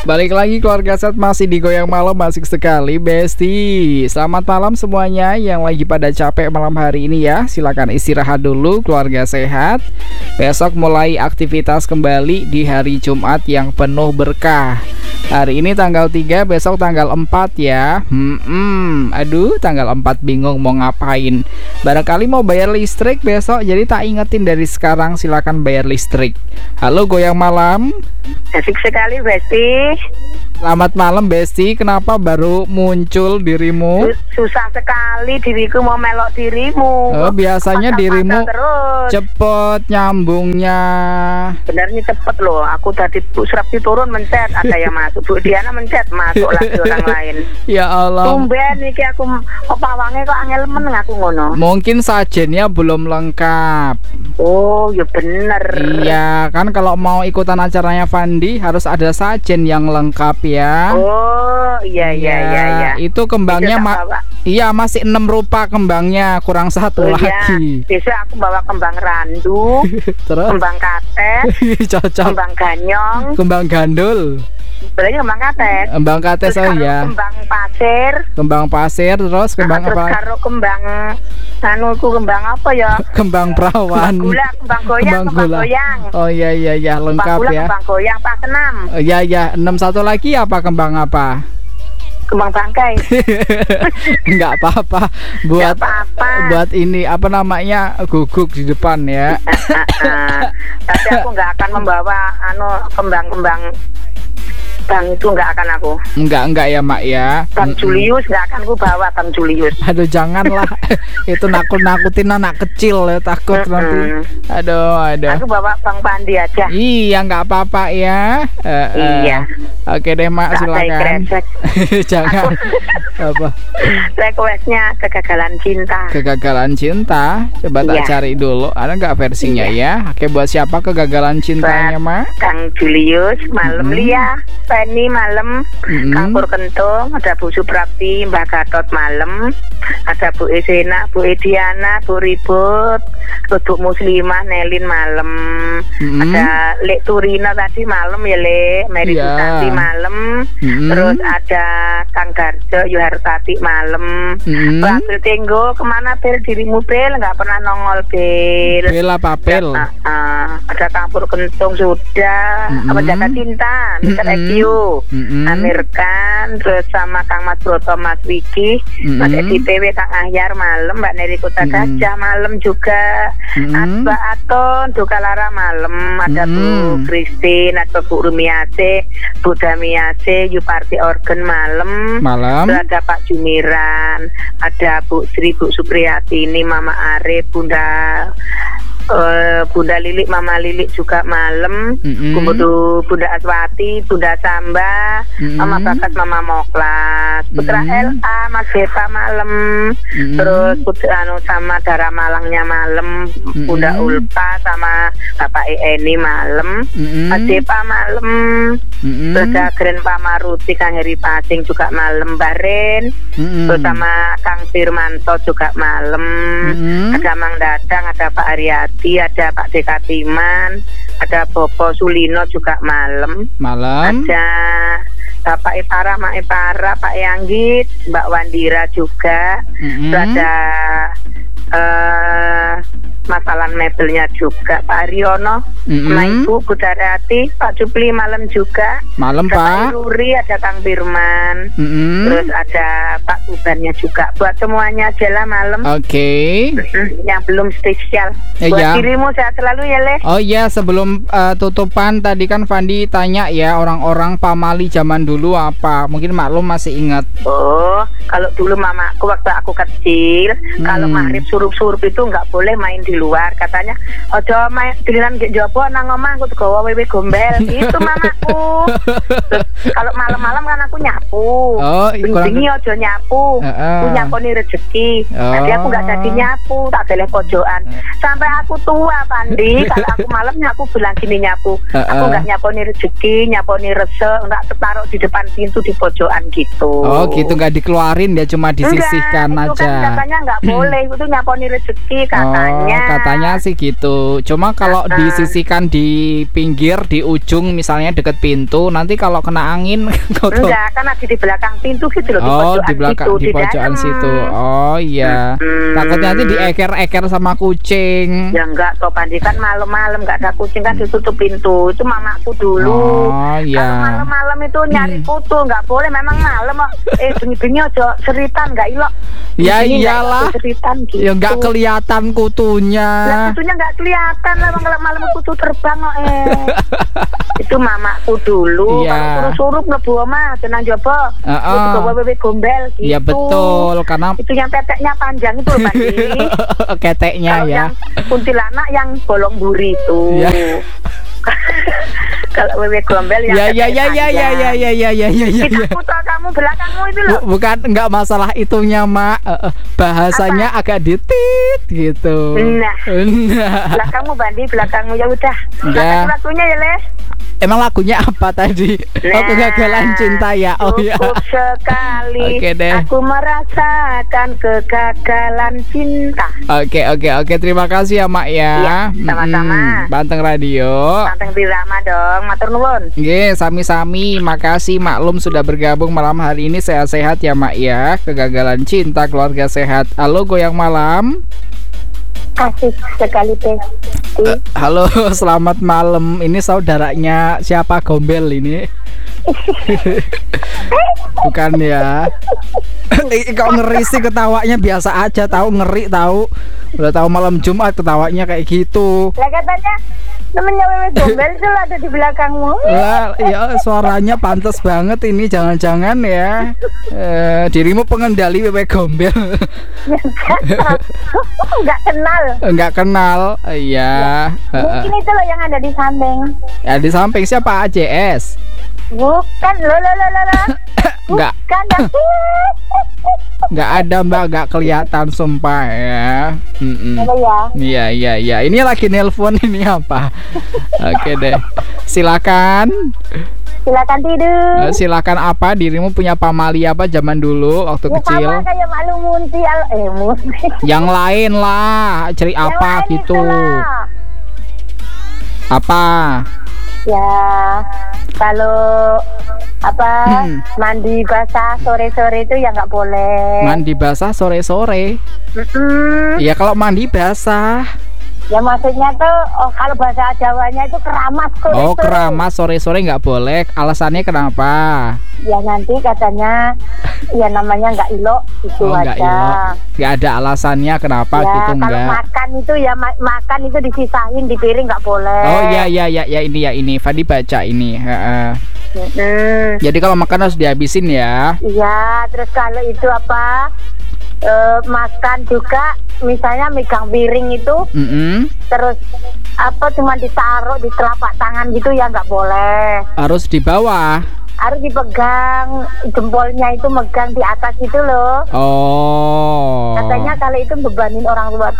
Balik lagi keluarga set masih di Goyang Malam, asik sekali Besti. Selamat malam semuanya yang lagi pada capek malam hari ini ya. Silakan istirahat dulu keluarga sehat. Besok mulai aktivitas kembali di hari Jumat yang penuh berkah. Hari ini tanggal 3, besok tanggal 4 ya. Aduh, tanggal 4 bingung mau ngapain. Barangkali mau bayar listrik besok, jadi tak ingetin dari sekarang silakan bayar listrik. Halo Goyang Malam. Asik sekali Besti. Selamat malam Besti, kenapa baru muncul dirimu? Susah sekali diriku mau melok dirimu. Oh, biasanya dirimu terus. cepet nyambungnya. Benernya cepet loh. Aku tadi Bu Srapti turun mencet, ada yang masuk. Bu Diana mencet, masuk lagi orang lain. Ya Allah. Tumben iki aku opawange kok angel men aku ngono. Mungkin sajennya belum lengkap. Oh, ya bener. Iya, kan kalau mau ikutan acaranya Fandi harus ada sajen yang lengkap ya. Oh, iya. Itu kembangnya iya masih 6 rupa kembangnya, kurang satu lagi. Besok aku bawa kembang randu, terus kembang kates, cocok. kembang ganyong, Kembang gandul. berarti kembang kates. Kembang kates oh ya. Kembang pasir. Kembang pasir, terus kembang terus apa? Karo kembang kembang apa ya? Kembang perawan. Kembang gula, kembang goyang, kembang goyang. Oh iya lengkap kembang gula, ya. Kembang goyang pas 6. Oh, iya 6 satu lagi apa kembang apa? Kembang bangkai. Enggak apa-apa buat ini apa namanya guguk di depan ya. Tapi aku nggak akan membawa kembang-kembang bang itu nggak akan aku. Enggak ya Mak ya. Bang Julius nggak akan aku bawa Bang Julius. Aduh janganlah. Itu nakut-nakutin anak kecil ya, takut nanti. Aduh. Aku bawa Bang Pandi aja. Iya nggak apa-apa ya. Iya. Oke deh Mak, silakan. Jangan. Apa? Requestnya kegagalan cinta. Kegagalan cinta. Coba tak cari dulu. Ada nggak versinya ya? Oke, buat siapa kegagalan cintanya Mak? Kang Julius, Malam Lia, Penny Malam, Kang Pur Kentung, ada Bu Suprapti, Mbak Gatot Malam, ada Bu Esena, Bu Ediana, Bu Ribut, Bu Muslimah, Nelin Malam, ada Lek Turina tadi malam ya Lek, Mary Susanti malam, terus ada Kang Garjo, Yuhartati malam, April Tenggo, kemana Bel dirimu Bel, nggak pernah nongol Bel. Bel apa Bel? Ada Kang Pur Kentung sudah, apa Jaka Cinta, Mr. EQ, Amir Khan, terus sama Kang Mas Broto, Mas Wiki, Mas Edi PW, Kang Ahyar malam, Mbak Neri Kota Gajah malam juga, Asba Aton, Duka Lara malam, ada Bu Christine, ada Bu Rumiase, Bu Damiase, Yuparti Organ malam, terus ada Pak Jumiran, ada Bu Sri, Bu Supriyati, ini Mama Are, Bunda Lilik, Mama Lilik juga malam, Bunda Aswati, Bunda Samba, Mama Bakat, Mama Moklas, Putra LA, Mas Beta malam, terus Putra sama Dara Malangnya malam, Bunda Ulpa sama Bapak Eni malam, Mas Depa malam, terus ada Grandpa Maruti, Kang Heri Pasing juga malam, Baren, terus sama Kang Firmanto juga malam, ada Mang Dadang, ada Pak Aryati, ada Pak Dekatiman, ada Bopo Sulino juga malam, ada Bapak Ipara, Mak Ipara, Pak Yanggit, Mbak Wandira juga, ada masalah mebelnya juga Pak Aryono, sama Ibu Budarati, Pak Jupli malam juga, malam Pak Ruri, ada Kang Firman, terus ada Pak Tubannya juga, buat semuanya aja lah malam. Oke. Yang belum spesial buat dirimu sehat selalu ya Le. Oh iya, sebelum tutupan tadi kan Fandi tanya ya, orang-orang pamali zaman dulu apa, mungkin maklum masih ingat. Oh, kalau dulu mamaku waktu aku kecil, kalau maghrib surup-surup itu nggak boleh main di luar, katanya ojo main dilinan jopo nang omah, aku gawa wewe gombel itu mamaku. Kalau malam-malam kan aku nyapu, bengi ojo nyapu, aku nyaponi rezeki, nanti aku nggak jadi nyapu, tak boleh pojokan sampai aku tua Pandi. Kalau aku malamnya aku bilang gini nyapu, aku nggak nyaponi rezeki, nyaponi resek, nggak taruh di depan pintu di pojokan gitu. Oh gitu, nggak dikeluarin ya, cuma disisihkan enggak, itu aja. kan katanya nggak boleh, itu nyaponi rezeki katanya. Oh, katanya sih gitu. Cuma kalau disisihkan di pinggir, di ujung misalnya deket pintu, nanti kalau kena angin kotor. Enggak, kan ada di belakang pintu gitu loh. Oh, di belakang, situ, di pojokan dalam. situ. Oh iya. Takutnya nanti dieker-eker sama kucing. Ya enggak, toh Bandi, kan malam-malam nggak ada kucing kan ditutup pintu. Itu mamaku dulu. Oh iya. Kalau malam-malam itu nyari kutu nggak boleh, memang malam. Bengi-bengi aja seritan nggak ilok. Ya Bengi nggak iyalah. ilok seritan gitu. Ya nggak kelihatan kutunya. Lah kutunya nggak kelihatan lah, kalau malam kutu terbang kok. Itu mamaku dulu. Iya. Kalau suruh-suruh mlebu omah jenang jaba. Itu wewe gombel gitu. Iya betul, karena itu yang teteknya panjang itu loh Bandi. keteknya Kalau ya. yang kuntilanak yang bolong buri itu. Ya. Kalau wewe gombel yang Ya teteknya panjang. Kita putar kamu belakangmu itu loh. Bukan, enggak masalah itunya, Mak. Bahasanya agak ditit gitu. Nah. Belakangmu Bandi, belakangmu ya udah. Enggak. Lagunya ya, Les. Emang lagunya apa tadi? Kegagalan cinta ya. Oh ya. Cukup sekali. Oke deh. Aku merasakan kegagalan cinta. Oke. Terima kasih ya, Mak ya. Iya, sama-sama. Banteng Radio. Banteng Birama dong, matur nuwun. Nggih, sami-sami. Makasih maklum sudah bergabung malam hari ini. Sehat-sehat ya, Mak ya. Kegagalan cinta, keluarga sehat. Halo Goyang Malam. Asik sekali Besti. Halo, selamat malam. Ini saudaranya siapa Gombel ini? Bukan ya. Kok ngeri sih ketawanya, biasa aja tahu, ngeri tahu. Udah tahu malam Jumat ketawanya kayak gitu. Lah katanya temennya wewe gombel itu ada di belakangmu. Lah, ya suaranya pantas banget ini, jangan-jangan ya dirimu pengendali wewe gombel. Enggak kenal. Enggak kenal. Iya. Mungkin itu loh yang ada di samping. Ya di samping siapa? AJS? Bukan, lo. Enggak. Bukan, Enggak ada, Mbak, enggak kelihatan sumpah ya. Apa ya? Iya. Ini lagi nelpon ini apa? Oke deh. Silakan. Silakan tidur. Silakan apa? Dirimu punya pamali apa zaman dulu waktu kecil? Sama kayak malu munti munti. Yang lain lah, cari apa gitu. Apa? Ya, kalau mandi basah sore-sore itu ya nggak boleh. Mandi basah sore-sore? Iya, kalau mandi basah. Ya maksudnya tuh, kalau bahasa Jawanya itu keramas sore-sore. Oh, keramas sore-sore nggak boleh. Alasannya kenapa? Ya nanti katanya, ya namanya nggak ilok itu aja. Nggak ilok. Nggak ada alasannya kenapa ya, gitu kalau enggak? makan itu ya makan itu disisahin di piring nggak boleh. Oh iya ini Fadi baca ini. Jadi kalau makan harus dihabisin ya. Iya, terus kalau itu makan juga, misalnya megang piring itu, terus cuma ditaruh di telapak tangan gitu ya nggak boleh. Harus di bawah. Harus dipegang, jempolnya itu megang di atas itu loh. Oh. Katanya kalau itu bebanin orang tua